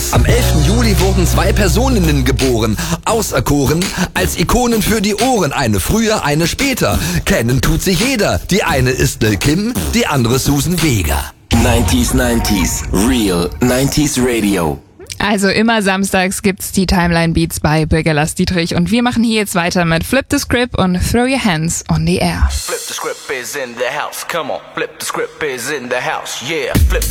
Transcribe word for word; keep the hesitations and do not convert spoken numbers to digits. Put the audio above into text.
Am elften Juli wurden zwei Personinnen geboren, auserkoren als Ikonen für die Ohren. Eine früher, eine später. Kennen tut sich jeder. Die eine ist Lil Kim, die andere Susan Vega. neunzig neunzig Real neunzig Radio. Also immer samstags gibt's die Timeline Beats bei Bürger Lars Dietrich und wir machen hier jetzt weiter mit Flip the Script und Throw Your Hands on the Air. Flip the script is in the house, come on. Flip the script is in the house, yeah. Flip